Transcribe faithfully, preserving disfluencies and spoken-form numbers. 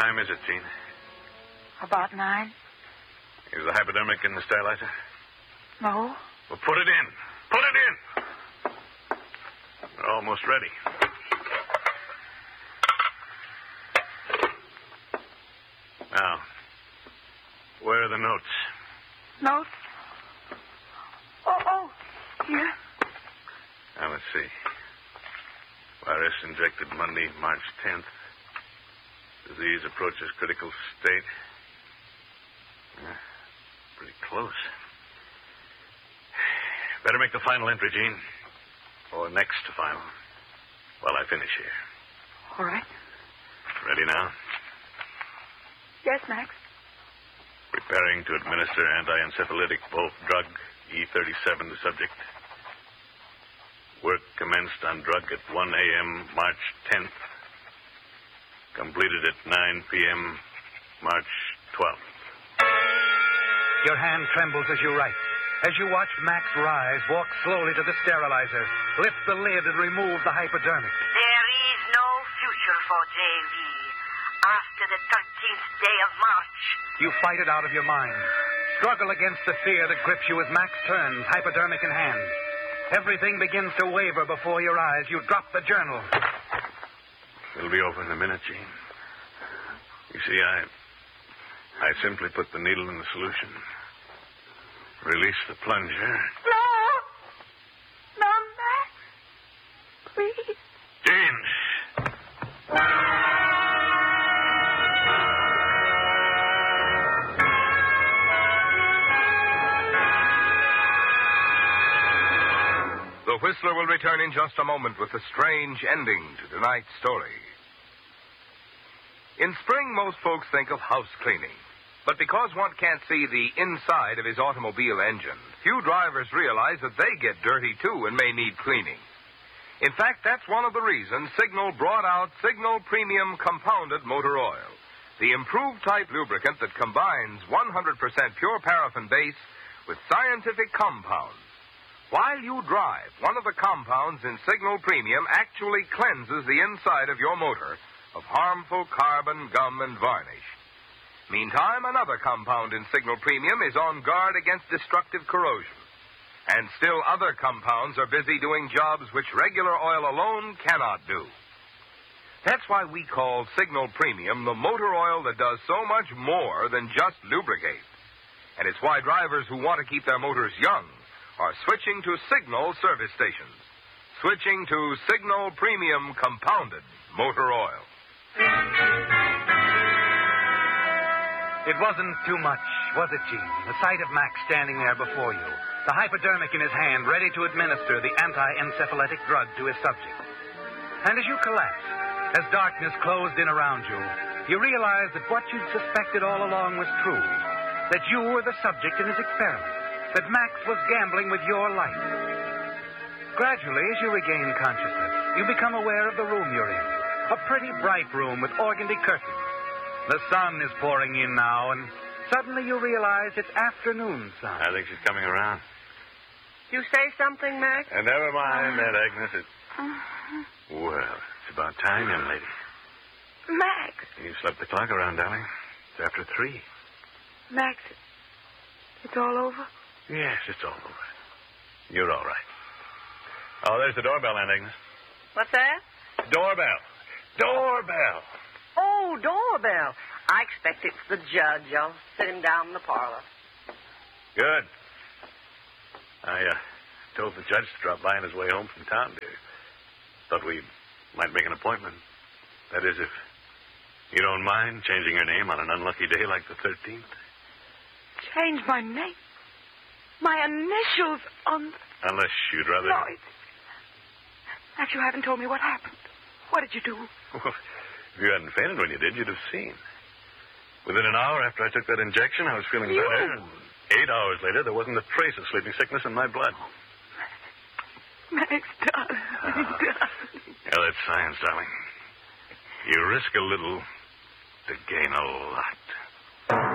time is it, Jean? About nine. Is the hypodermic in the sterilizer? No. Well, put it in. Put it in. We're almost ready. Now, where are the notes? Notes? Oh, oh, here. Now, let's see. Virus injected Monday, March tenth. Disease approaches critical state. Yeah, pretty close. Better make the final entry, Jean. Or next to final. While I finish here. All right. Ready now? Yes, Max. Preparing to administer anti-encephalitic bolt drug E thirty-seven to subject. Work commenced on drug at one a.m. March tenth. Completed at nine p.m. March twelfth. Your hand trembles as you write. As you watch Max rise, walk slowly to the sterilizer, lift the lid and remove the hypodermic. There is no future for J V after the thirteenth day of March. You fight it out of your mind. Struggle against the fear that grips you as Max turns, hypodermic in hand. Everything begins to waver before your eyes. You drop the journal. It'll be over in a minute, Jean. You see, I... I simply put the needle in the solution. Release the plunger. No. No, Max. Please. Jean! The Whistler will return in just a moment with a strange ending to tonight's story. In spring, most folks think of house cleaning. But because one can't see the inside of his automobile engine, few drivers realize that they get dirty, too, and may need cleaning. In fact, that's one of the reasons Signal brought out Signal Premium Compounded Motor Oil, the improved type lubricant that combines one hundred percent pure paraffin base with scientific compounds. While you drive, one of the compounds in Signal Premium actually cleanses the inside of your motor of harmful carbon, gum, and varnish. Meantime, another compound in Signal Premium is on guard against destructive corrosion. And still other compounds are busy doing jobs which regular oil alone cannot do. That's why we call Signal Premium the motor oil that does so much more than just lubricate. And it's why drivers who want to keep their motors young are switching to Signal service stations. Switching to Signal Premium Compounded Motor Oil. It wasn't too much, was it, Gene? The sight of Max standing there before you, the hypodermic in his hand, ready to administer the anti-encephalitic drug to his subject. And as you collapsed, as darkness closed in around you, you realized that what you'd suspected all along was true. That you were the subject in his experiment. That Max was gambling with your life. Gradually, as you regain consciousness, you become aware of the room you're in. A pretty bright room with organdy curtains. The sun is pouring in now, and suddenly you realize it's afternoon sun. I think she's coming around. You say something, Max? And never mind that, Agnes. It... Well, it's about time, young lady. Max. You slept the clock around, darling. It's after three. Max, it's all over? Yes, it's all over. You're all right. Oh, there's the doorbell, Aunt Agnes. What's that? Doorbell. Doorbell. Oh, doorbell. I expect it's the judge. I'll sit him down in the parlor. Good. I uh, told the judge to drop by on his way home from town, dear. Thought we might make an appointment. That is, if you don't mind changing your name on an unlucky day like the thirteenth. Change my name? My initials on... Unless you'd rather... No, it's... Max, you haven't told me what happened. What did you do? Well, if you hadn't fainted when you did, you'd have seen. Within an hour after I took that injection, I was feeling You? better. And eight hours later, there wasn't a trace of sleeping sickness in my blood. Max, darling, darling. Yeah, that's science, darling. You risk a little to gain a lot.